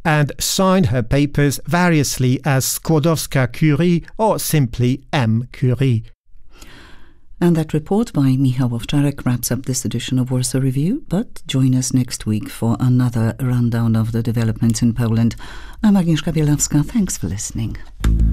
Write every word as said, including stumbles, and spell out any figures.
and signed her papers variously as Skłodowska-Curie or simply M. Curie. And that report by Michał Owczarek wraps up this edition of Warsaw Review, but join us next week for another rundown of the developments in Poland. I'm Agnieszka Bielawska. Thanks for listening.